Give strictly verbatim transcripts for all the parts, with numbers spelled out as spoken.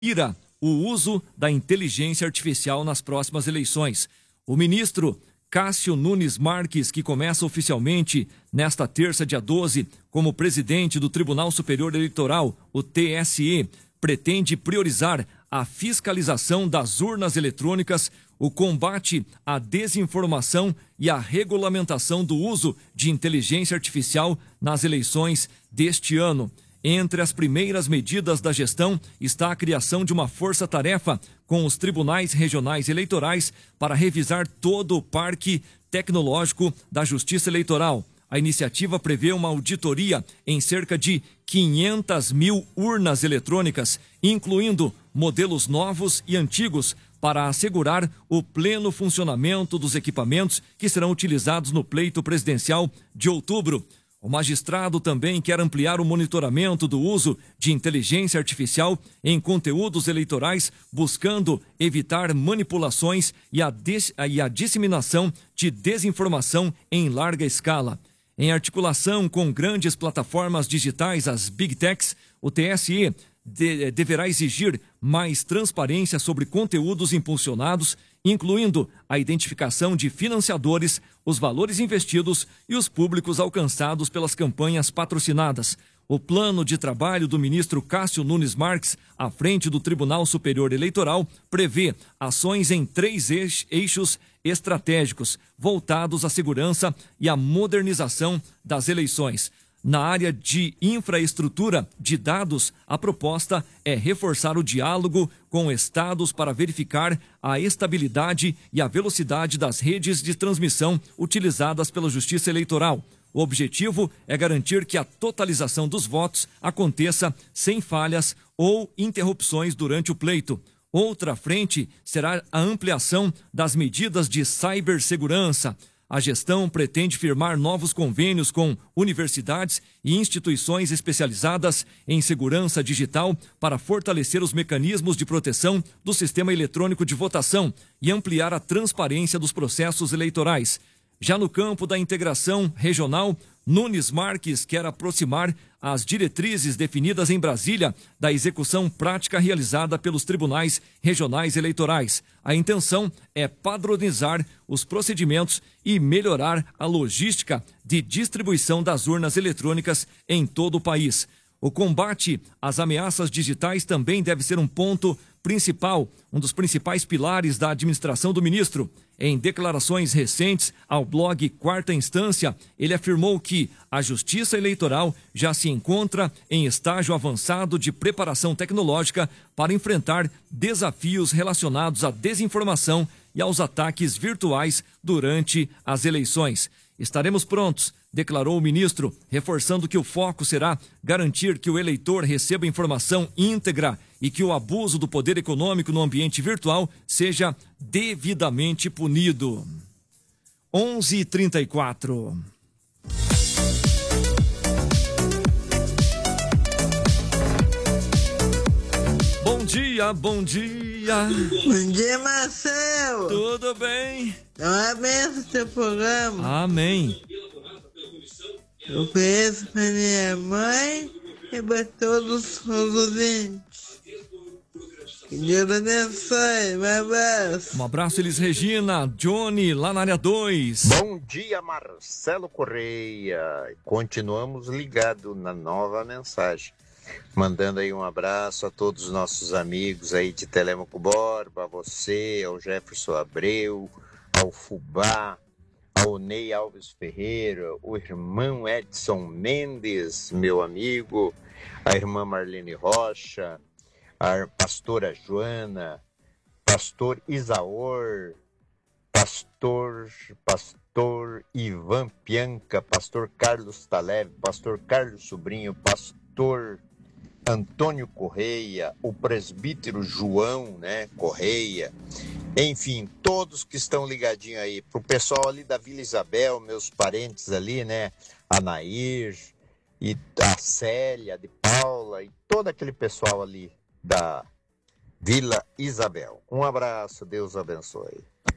ira o uso da inteligência artificial nas próximas eleições. O ministro Cássio Nunes Marques, que começa oficialmente nesta terça, dia doze, como presidente do Tribunal Superior Eleitoral, o T S E, pretende priorizar a fiscalização das urnas eletrônicas, o combate à desinformação e a regulamentação do uso de inteligência artificial nas eleições deste ano. Entre as primeiras medidas da gestão está a criação de uma força-tarefa com os tribunais regionais eleitorais para revisar todo o parque tecnológico da Justiça Eleitoral. A iniciativa prevê uma auditoria em cerca de quinhentas mil urnas eletrônicas, incluindo modelos novos e antigos, para assegurar o pleno funcionamento dos equipamentos que serão utilizados no pleito presidencial de outubro. O magistrado também quer ampliar o monitoramento do uso de inteligência artificial em conteúdos eleitorais, buscando evitar manipulações e a, des- e a disseminação de desinformação em larga escala. Em articulação com grandes plataformas digitais, as Big Techs, o T S E de- deverá exigir mais transparência sobre conteúdos impulsionados, incluindo a identificação de financiadores, os valores investidos e os públicos alcançados pelas campanhas patrocinadas. O plano de trabalho do ministro Cássio Nunes Marques, à frente do Tribunal Superior Eleitoral, prevê ações em três eixos estratégicos voltados à segurança e à modernização das eleições. Na área de infraestrutura de dados, a proposta é reforçar o diálogo com estados para verificar a estabilidade e a velocidade das redes de transmissão utilizadas pela Justiça Eleitoral. O objetivo é garantir que a totalização dos votos aconteça sem falhas ou interrupções durante o pleito. Outra frente será a ampliação das medidas de cibersegurança. A gestão pretende firmar novos convênios com universidades e instituições especializadas em segurança digital para fortalecer os mecanismos de proteção do sistema eletrônico de votação e ampliar a transparência dos processos eleitorais. Já no campo da integração regional, Nunes Marques quer aproximar as diretrizes definidas em Brasília da execução prática realizada pelos tribunais regionais eleitorais. A intenção é padronizar os procedimentos e melhorar a logística de distribuição das urnas eletrônicas em todo o país. O combate às ameaças digitais também deve ser um ponto principal, um dos principais pilares da administração do ministro. Em declarações recentes ao blog Quarta Instância, ele afirmou que a Justiça Eleitoral já se encontra em estágio avançado de preparação tecnológica para enfrentar desafios relacionados à desinformação e aos ataques virtuais durante as eleições. Estaremos prontos, declarou o ministro, reforçando que o foco será garantir que o eleitor receba informação íntegra e que o abuso do poder econômico no ambiente virtual seja devidamente punido. onze e trinta e quatro. Bom dia, bom dia. Bom dia, Marcelo. Tudo bem? Parabéns pro seu programa. Amém. Eu conheço pra minha mãe e pra todos os ouvintes. Que Deus abençoe. Um abraço. Um abraço, Elis Regina, Johnny, lá na área dois. Bom dia, Marcelo Correia. Continuamos ligados na nova mensagem. Mandando aí um abraço a todos os nossos amigos aí de Telêmaco Borba, a você, ao Jefferson Abreu, ao Fubá, ao Ney Alves Ferreira, o irmão Edson Mendes, meu amigo, a irmã Marlene Rocha, a pastora Joana, pastor Isaor, pastor, pastor Ivan Pianca, pastor Carlos Taleb, pastor Carlos Sobrinho, pastor Antônio Correia, o presbítero João, né, Correia, enfim, todos que estão ligadinhos aí, pro pessoal ali da Vila Isabel, meus parentes ali, né, a Nair, e a Célia, de Paula, e todo aquele pessoal ali da Vila Isabel. Um abraço, Deus abençoe.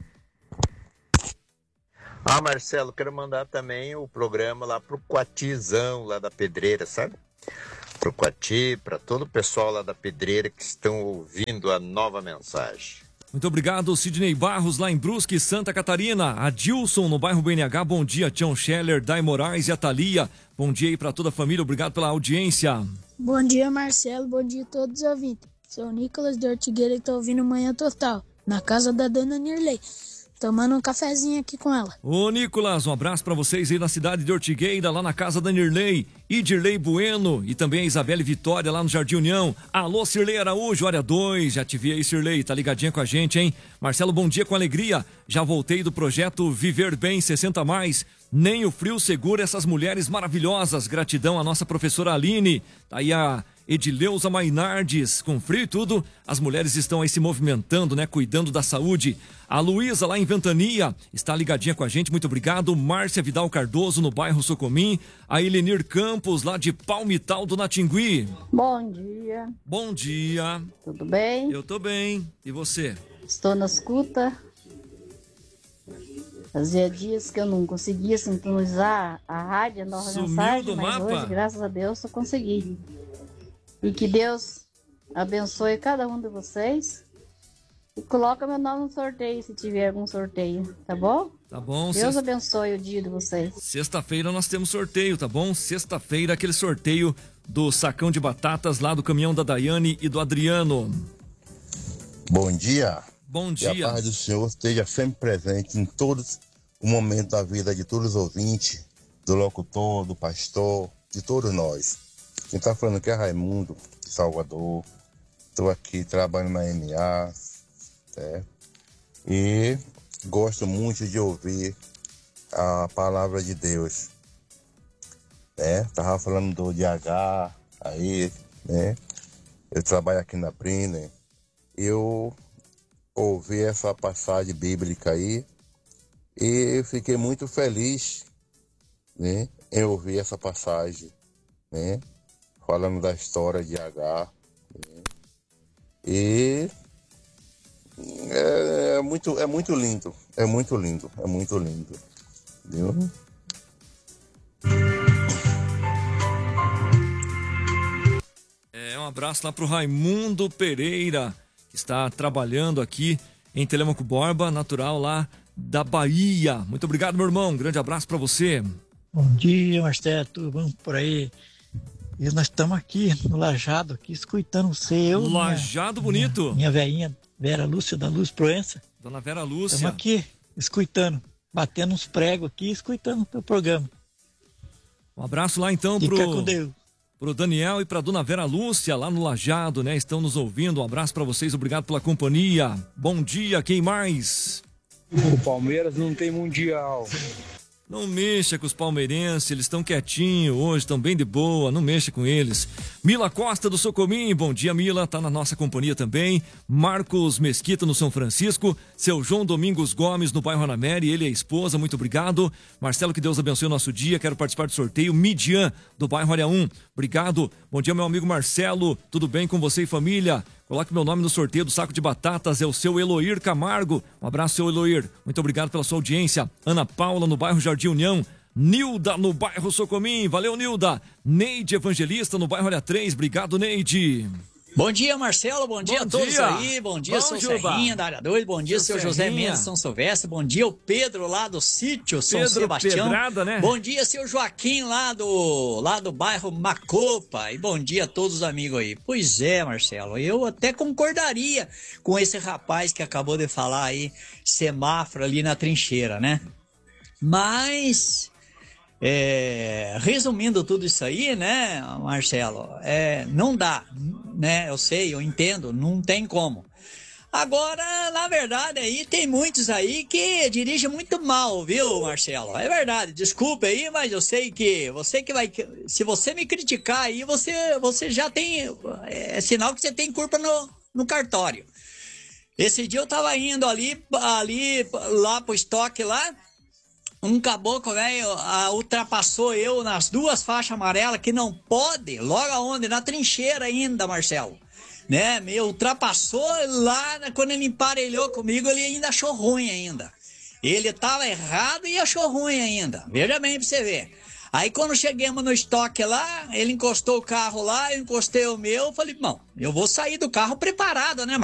Ah, Marcelo, quero mandar também o programa lá pro Quatizão, lá da Pedreira, sabe? para o Coati, para todo o pessoal lá da Pedreira que estão ouvindo a nova mensagem. Muito obrigado, Sidney Barros, lá em Brusque, Santa Catarina. Adilson, no bairro B N H, bom dia. Tião Scheller, Dai Moraes e a Thalia. Bom dia aí para toda a família, obrigado pela audiência. Bom dia, Marcelo, bom dia a todos os ouvintes. Sou o Nicolas de Ortigueira e tô ouvindo Manhã Total, na casa da dona Nirley, tomando um cafezinho aqui com ela. Ô Nicolas, um abraço pra vocês aí na cidade de Ortigueira, lá na casa da Nirley, Idirley Bueno e também a Isabelle Vitória lá no Jardim União. Alô, Cirlei Araújo, área dois, já te vi aí, Cirlei, tá ligadinha com a gente, hein? Marcelo, bom dia com alegria, já voltei do projeto Viver Bem sessenta mais, nem o frio segura essas mulheres maravilhosas, gratidão à nossa professora Aline, tá aí a Edileuza Mainardes, com frio e tudo, as mulheres estão aí se movimentando, né, cuidando da saúde. A Luísa lá em Ventania está ligadinha com a gente, muito obrigado. Márcia Vidal Cardoso no bairro Socomim, a Elenir Campos lá de Palmital do Natingui. Bom dia. Bom dia. Tudo bem? Eu tô bem, e você? Estou na escuta. Fazia dias que eu não conseguia sintonizar a rádio, a nova Sumiu mensagem, do mas mapa? hoje, graças a Deus, eu consegui. E que Deus abençoe cada um de vocês. E coloca meu nome no sorteio, se tiver algum sorteio, tá bom? Tá bom. Deus sexta- abençoe o dia de vocês. Sexta-feira nós temos sorteio, tá bom? Sexta-feira, aquele sorteio do sacão de batatas lá do caminhão da Daiane e do Adriano. Bom dia. Bom Que a dia. paz do Senhor esteja sempre presente em todos o momento da vida de todos os ouvintes, do locutor, do pastor, de todos nós. Quem está falando aqui é Raimundo, de Salvador. Estou aqui trabalhando na M A, certo? E gosto muito de ouvir a palavra de Deus. Né? Tava falando do D H aí, né? Eu trabalho aqui na Brenner. Eu ouvi essa passagem bíblica aí e eu fiquei muito feliz, né, em ouvir essa passagem, né, falando da história de H. Né, e é, é, muito, é muito lindo, é muito lindo, é muito lindo, viu? É, um abraço lá pro Raimundo Pereira, que está trabalhando aqui em Telêmaco Borba, natural lá da Bahia. Muito obrigado, meu irmão. Um grande abraço para você. Bom dia, Marcelo, tudo bom por aí? E nós estamos aqui no Lajado, aqui escutando você. Eu, Lajado minha, bonito. Minha, minha velhinha Vera Lúcia da Luz Proença. Dona Vera Lúcia. Estamos aqui escutando, batendo uns pregos aqui, escutando o teu programa. Um abraço lá então Fica pro, com Deus. pro Daniel e pra Dona Vera Lúcia lá no Lajado, né? Estão nos ouvindo. Um abraço para vocês, obrigado pela companhia. Bom dia, quem mais? O Palmeiras não tem mundial. Não mexa com os palmeirenses, eles estão quietinhos hoje, estão bem de boa, não mexa com eles. Mila Costa do Socomim, bom dia Mila, tá na nossa companhia também. Marcos Mesquita no São Francisco, seu João Domingos Gomes no bairro Anamere, ele e a esposa, muito obrigado. Marcelo, que Deus abençoe o nosso dia, quero participar do sorteio. Midian, do bairro Área um, obrigado. Bom dia meu amigo Marcelo, tudo bem com você e família? Coloque meu nome no sorteio do saco de batatas, é o seu Eloir Camargo. Um abraço, seu Eloir. Muito obrigado pela sua audiência. Ana Paula, no bairro Jardim União. Nilda, no bairro Socomim. Valeu, Nilda. Neide Evangelista, no bairro Área três. Obrigado, Neide. Bom dia, Marcelo. Bom dia Bom a todos dia. aí. Bom dia, Bom, seu Juba. Serrinha da área dois. Bom dia, Seu seu José Serrinha. Mendes, São Silvestre. Bom dia, o Pedro lá do sítio São Pedro Sebastião. Pedrada, né? Bom dia, seu Joaquim lá do, lá do bairro Macopa. E bom dia a todos os amigos aí. Pois é, Marcelo, eu até concordaria com esse rapaz que acabou de falar aí, semáforo ali na trincheira, né? Mas... É, resumindo tudo isso aí, né, Marcelo, é, não dá, né, eu sei, eu entendo, não tem como. Agora, na verdade, aí tem muitos aí que dirigem muito mal, viu, Marcelo? É verdade, desculpa aí, mas eu sei que você que vai, se você me criticar aí, você, você já tem, é sinal que você tem culpa no, no cartório. Esse dia eu tava indo ali, ali lá pro estoque lá, um caboclo, velho, ultrapassou eu nas duas faixas amarelas, que não pode, logo aonde? Na trincheira ainda, Marcelo. Né? Me ultrapassou lá, quando ele emparelhou comigo, ele ainda achou ruim ainda. Ele tava errado e achou ruim ainda. Veja bem pra você ver. Aí quando chegamos no estoque lá, ele encostou o carro lá, eu encostei o meu, eu falei, bom, eu vou sair do carro preparado, né,